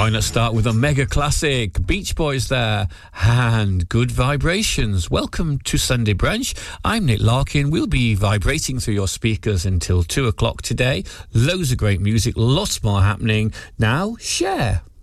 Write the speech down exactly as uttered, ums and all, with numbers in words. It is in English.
Why not start with a mega classic? Beach Boys there, and Good Vibrations. Welcome to Sunday Brunch. I'm Nick Larkin. We'll be vibrating through your speakers until two o'clock today. Loads of great music, lots more happening. Now, share.